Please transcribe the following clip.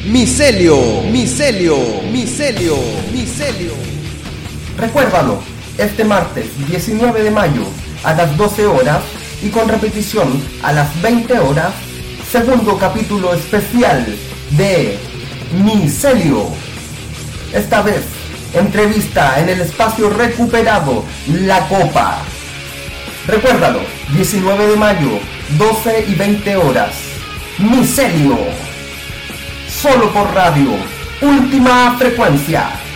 Micelio, Micelio, Micelio, Micelio. Recuérdalo, este martes 19 de mayo a las 12 horas y con repetición a las 20 horas, segundo capítulo especial de Micelio. Esta vez, entrevista en el espacio recuperado La Copa. Recuérdalo, 19 de mayo, 12 y 20 horas. Micelio. Solo por radio. Última frecuencia.